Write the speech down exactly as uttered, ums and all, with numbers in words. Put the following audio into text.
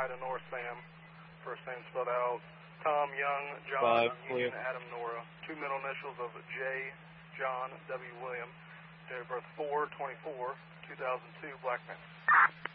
Ida Nora Sam. First name spelled out. Tom Young, John Five, Union, clear. Adam Nora. Two middle initials of J, John W. William. Date of birth four twenty-four two thousand two, Black Panther.